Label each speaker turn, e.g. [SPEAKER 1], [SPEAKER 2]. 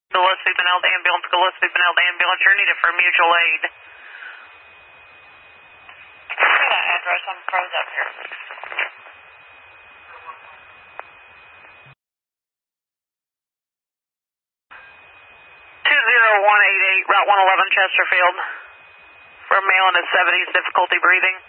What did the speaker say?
[SPEAKER 1] Gillespie Benilde ambulance, Gillespie Benilde ambulance, you're needed for mutual aid. What's that address? I'm froze up here. 20188, Route 111, Chesterfield. For a male in his 70s, difficulty breathing.